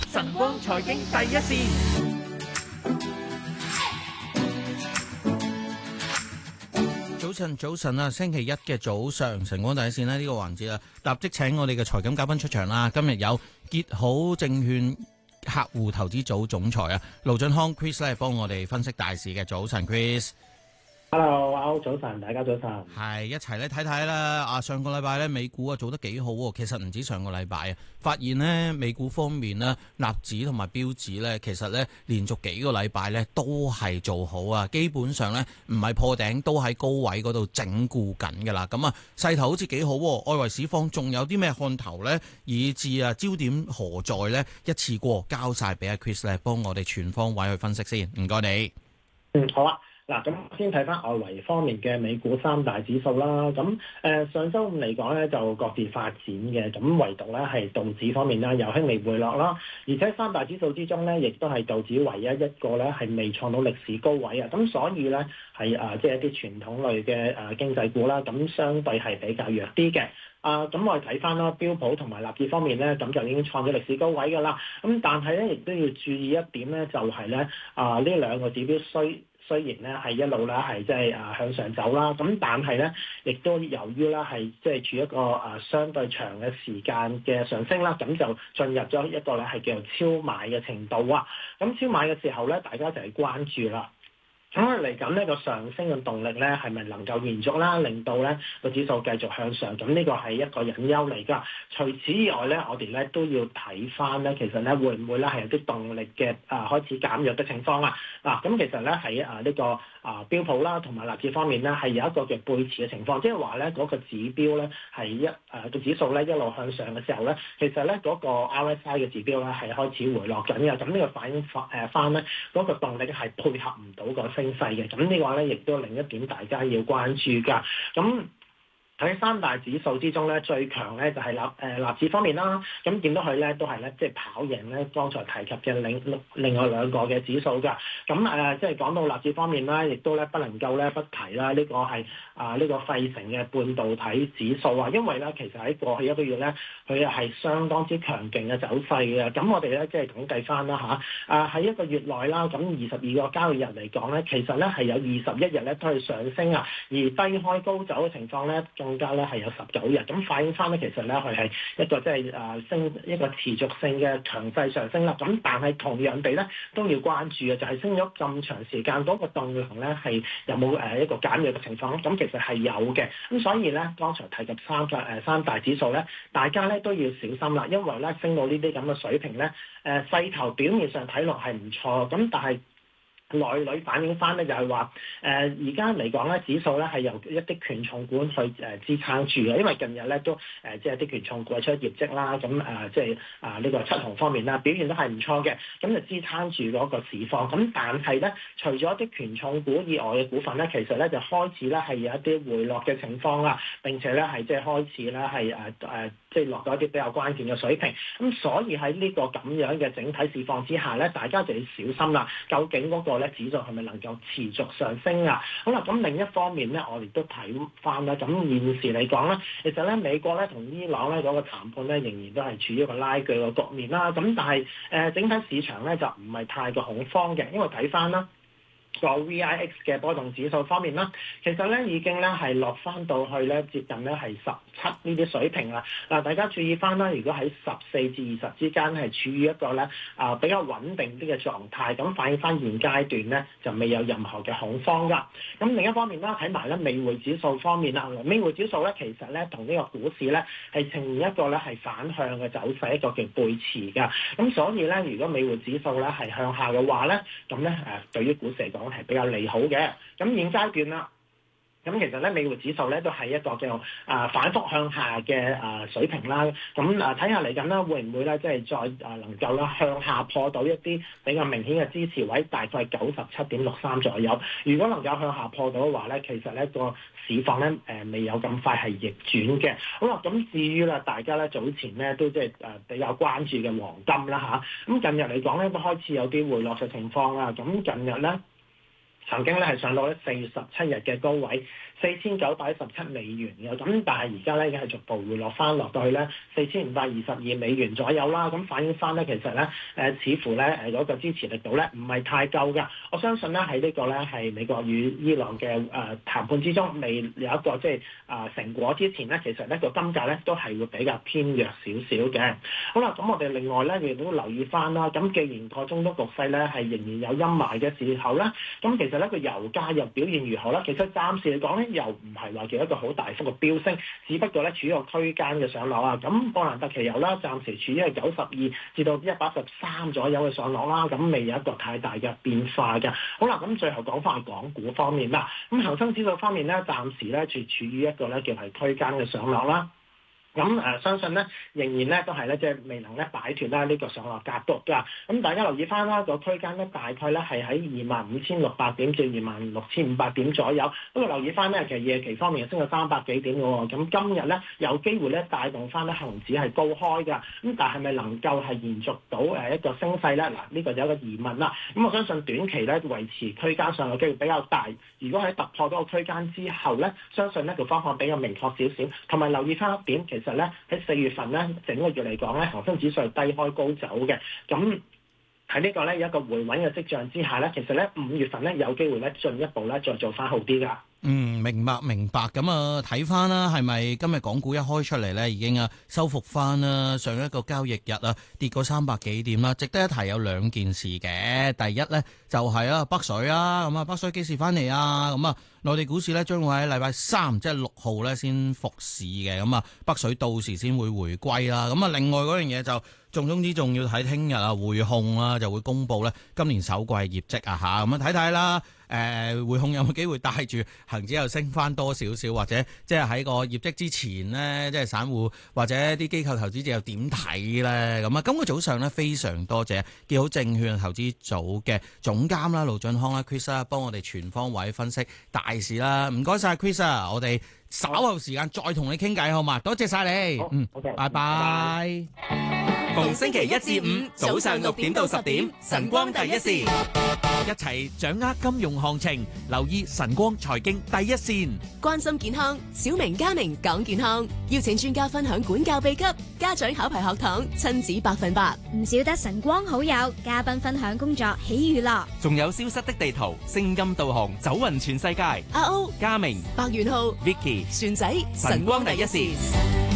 晨光財經第一線。早晨啊！星期一嘅早上，晨光第一線呢個環節啊，立即請我哋嘅財金嘉賓出場啦。今日有結好證券客戶投資組總裁啊，盧駿匡 Chris 咧，幫我哋分析大市嘅。早晨 Chris。 Hello，早晨，大家早晨。 係一齊咧睇睇啦。上個禮拜咧美股啊做得幾好喎。其實唔止上個禮拜啊，發現呢美股方面呢，納指同埋標指咧，其實咧連續幾個禮拜咧都係做好啊。基本上咧唔係破頂，都喺高位嗰度整固緊㗎啦。咁啊勢頭好似幾好喎。外圍市況仲有啲咩看頭咧？以至啊焦點何在咧？一次過交晒俾阿 Chris 咧，幫我哋全方位去分析先。唔該你。 好啊。嗱，咁先睇翻外圍方面嘅美股三大指數啦。咁上週五嚟講咧就各自發展嘅，咁唯獨咧係道指方面啦有輕微回落啦。而且三大指數之中咧，亦都係道指唯一一個咧係未創到歷史高位啊。咁所以咧係即係一啲傳統類嘅經濟股啦，咁相對係比較弱啲嘅。咁我哋睇翻啦，標普同埋納指方面咧，咁就已經創咗歷史高位㗎啦。咁但係咧，亦都要注意一點咧，就係咧呢兩個指標雖然咧係一路咧係即係向上走啦，咁但係咧亦都由於咧係即係處一個相對長嘅時間嘅上升啦，咁就進入咗一個咧係叫做超買嘅程度啊。咁超買嘅時候咧，大家就係關注啦。咁嚟緊呢個上升嘅動力咧，係咪能夠延續啦，令到咧個指數繼續向上？咁呢個係一個隱憂嚟㗎。除此以外咧，我哋咧都要睇翻咧，其實咧會唔會咧係有啲動力嘅開始減弱嘅情況啊？嗱，咁其實咧喺呢個標普啦同埋納指方面咧，係有一個嘅背馳嘅情況，即係話咧嗰個指標咧係個指數咧一路向上嘅時候咧，其實咧嗰個 RSI 嘅指標咧係開始回落緊嘅。咁呢個反映翻咧嗰個動力係配合唔到個升勢嘅，咁呢個咧亦都另一點大家要關注㗎。咁喺三大指數之中咧，最強咧就係納指方面啦。咁見到佢咧都係咧即係跑贏咧剛才提及嘅另外兩個嘅指數㗎。咁即係講到納指方面啦，亦都咧不能夠咧不提啦。呢個係呢個費城嘅半導體指數啊，因為咧其實喺過去一個月咧，佢係相當之強勁嘅走勢嘅。咁我哋咧即係統計翻啦喺一個月內啦，咁22個交易日嚟講咧，其實咧係有21日咧都係上升啊，而低開高走嘅情況咧，更加咧係有19日，咁反映翻咧，其實咧佢係一個即係升一個持續性嘅強勢上升啦。咁但係同樣地咧都要關注嘅，就係升咗咁長時間嗰個動能咧係有冇一個減弱嘅情況？咁其實係有嘅。咁所以咧，剛才提及三大指數咧，大家咧都要小心啦，因為咧升到呢啲咁嘅水平咧，勢頭表面上睇落係唔錯，咁但係內裏反映翻咧，就係話而家嚟講咧，指數咧係由一啲權重股去支撐住嘅，因為近日咧都即係啲權重股出業績啦，咁即係呢個七雄方面啦，表現都係唔錯嘅，咁就支撐住嗰個市況。咁但係咧，除咗一啲權重股以外嘅股份咧，其實咧就開始咧係有一啲回落嘅情況啦，並且咧係即係開始咧係即係落到一啲比較關鍵嘅水平。咁所以喺呢個咁樣嘅整體市況之下咧，大家就要小心啦。究竟嗰個指數係咪能夠持續上升啊？好啦，咁另一方面咧，我哋都睇翻啦。咁現時嚟講咧，其實咧美國咧同伊朗咧嗰個談判咧仍然都係處於一個拉鋸嘅局面啦。咁但係整體市場咧就唔係太過恐慌嘅，因為睇翻啦個 VIX 嘅波動指數方面啦，其實咧已經咧係落翻到去咧接近咧係17呢啲水平啦。嗱，大家注意翻啦，如果喺14至20之間係處於一個咧比較穩定啲嘅狀態，咁反映翻現階段咧就未有任何嘅恐慌㗎。咁另一方面啦，睇埋咧美匯指數方面啦，美匯指數咧其實咧同呢個股市咧係呈現一個咧係反向嘅走勢，一個叫背馳㗎。咁所以咧，如果美匯指數咧係向下嘅話咧，咁咧對於股市嚟講係比較利好嘅。咁現階段啦。咁其實咧，美匯指數咧都係一個叫反覆向下嘅水平啦。咁睇下嚟緊啦，會唔會咧即係再能夠啦向下破到一啲比較明顯嘅支持位，大概97.63左右。如果能夠向下破到嘅話咧，其實咧個市況咧未有咁快係逆轉嘅。好啦，咁至於啦，大家咧早前咧都即係比較關注嘅黃金啦嚇。咁近日嚟講咧都開始有啲回落嘅情況啦。咁近日咧，曾經咧係上到咧47日嘅高位 $4,917嘅，咁但係而家咧已經係逐步回落翻落到去咧$4,522美元左右啦，咁反映翻咧其實咧似乎咧嗰個支持力度咧唔係太夠㗎。我相信咧喺呢個咧係美國與伊朗嘅談判之中未有一個即係成果之前咧，其實咧個金價咧都係會比較偏弱少少嘅。好啦，咁我哋另外咧亦都留意翻啦。咁既然個中東局勢咧係仍然有陰霾嘅時候咧，咁其實咧個油價又表現如何咧？其實暫時嚟講咧又唔係話叫一個好大幅嘅飆升，只不過咧處於一個區間嘅上落啊。咁布蘭特期油啦，暫時處於係92至到113左右嘅上落啦，咁未有一個太大嘅變化嘅。好啦，咁最後講翻港股方面啦，咁恒生指數方面咧，暫時咧處於一個咧叫係區間嘅上落啦。咁相信咧仍然咧都係咧即係未能咧擺脫啦呢個上落格局㗎。咁大家留意翻啦，個區間咧大概咧係喺25,600點至26,500點左右。不過留意翻咧，其實夜期方面升咗300幾點嘅喎。咁今日咧有機會咧帶動翻咧恆指係高開㗎。咁但係咪能夠係延續到一個升勢咧？嗱，呢個有一個疑問啦。咁我相信短期咧維持區間上嘅機會比較大。如果喺突破嗰個區間之後咧，相信呢個方向比較明確少少。同埋留意翻一點，其實咧喺4月份咧整個月嚟講咧，恒生指數係低開高走嘅。咁喺呢個咧有一個回穩嘅跡象之下咧，其實咧5月份咧有機會咧進一步咧再做翻好啲㗎。 明白。咁啊，睇翻啦，係咪今日港股一開出嚟咧，已經收復翻啦？上一個交易日跌過300幾點啦。值得一提有兩件事嘅。第一咧就係北水啦，咁啊北水幾時翻嚟啊？咁啊內地股市咧將會喺禮拜3，即係6號咧先復市嘅。咁啊北水到時先會回歸啦。咁啊另外嗰樣嘢就重中之重要睇聽日匯控啦就會公布咧今年首季業績嚇。咁啊睇睇啦。匯控有冇機會帶住恒指又升翻多少少，或者即係喺個業績之前呢，即係散戶或者啲機構投資者又點睇呢？咁啊，今個早上呢，非常多謝記好證券投資組嘅總監啦，盧駿匡啦 Chris 啦，幫我哋全方位分析大事啦。唔該晒 Chris 啊，我哋稍後時間再同你傾偈好嘛？多謝晒你。 Okay, 拜拜。 逢星期一至五早上6點到10點，晨光第一線， 一齊掌握金融行情，留意晨光財經第一線， 關心健康，小明家明講健康，邀請專家分享管教秘笈，家長考牌學堂親子100%， 唔少得晨光好友嘉賓分享工作喜娛樂， 仲有消失的地圖，聲音導航走勻全世界。 阿歐、 家明、 白元浩、 Vicky、 船仔， 晨光第一線。